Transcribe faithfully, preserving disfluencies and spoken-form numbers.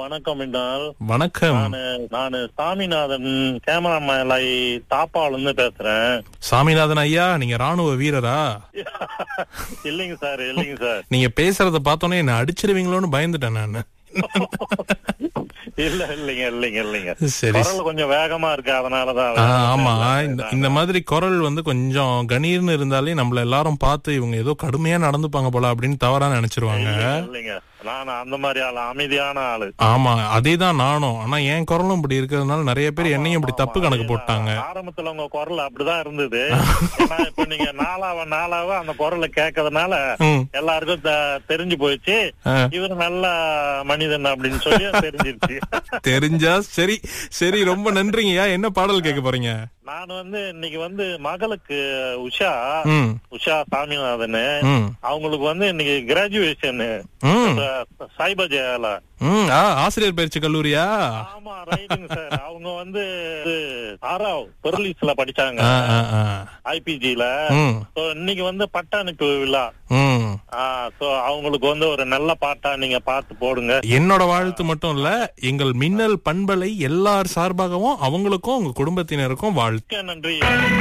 வணக்கம் என்றால் வணக்கம். நானு நானு சாமிநாதன் கேமராமேலை தாப்பால இருந்து பேசுறேன். சாமிநாதன் ஐயா, நீங்க ராணுவ வீரரா? இல்லைங்க சார், இல்லைங்க சார். நீங்க பேசுறத பார்த்தோன்னே என்ன அடிச்சிருவீங்களோன்னு பயந்துட்டேன் நானு. இல்ல இல்லைங்க இல்லைங்க இல்லைங்க சரி. குரல் கொஞ்சம் வேகமா இருக்கு, அதனாலதான். ஆ, ஆமா. இந்த இந்த மாதிரி குரல் வந்து கொஞ்சம் கணீர்னு இருந்தாலே நம்மள எல்லாரும் பார்த்து இவங்க ஏதோ கடுமையா நடந்துப்பாங்க போல அப்படின்னு தவறா நினைச்சிருவாங்க. இல்லைங்க, நான் அந்த மாதிரி ஆளு, அமைதியான ஆளு. ஆமா, அதேதான் நானும். ஆனா என் குரலும் இப்படி இருக்கிறதுனால நிறைய பேர் என்னையும் இப்படி தப்பு கணக்கு போட்டாங்க. ஆரம்பத்துல உங்க குரல் அப்படிதான் இருந்தது. ஏன்னா இப்ப நீங்க நாளாவ நாளாவ அந்த குரலை கேட்கறதுனால எல்லாருக்கும் தெ- தெரிஞ்சு போயிடுச்சு இவர் நல்ல மனிதன் அப்படின்னு சொல்லி தெரிஞ்சிருச்சு. தெரிஞ்சா சரி. சரி, ரொம்ப நன்றிங்கய்யா. என்ன பாடல் கேட்க போறீங்க? நான் வந்து இன்னைக்கு வந்து மகளுக்கு உஷா ம் உஷா சாமிநாதன் ம் அவங்களுக்கு வந்து இன்னைக்கு கிராஜுவேஷன் ம் சைபஜயால. ம் ஆ, ஆசிரியர் பயிற்சி கல்லூரியா? ஆமா, ரைட்டுங்க சார். அவங்க வந்து ஆறாவ் பெர்லிஸ்ல படிச்சாங்க, ஆ, ஆ, ஆ. ஐபிஜில. ம் So, இன்னைக்கு வந்து பட்டாணிப்பு விழா. ம் சோ அவங்களுக்கு வந்து ஒரு நல்ல பாட்டா நீங்க பார்த்து போடுங்க. என்னோட வாழ்த்து மட்டும் இல்ல, எங்கள் மின்னல் பண்பலை எல்லார் சார்பாகவும் அவங்களுக்கும் உங்க குடும்பத்தினருக்கும் வாழ்த்து. நன்றி.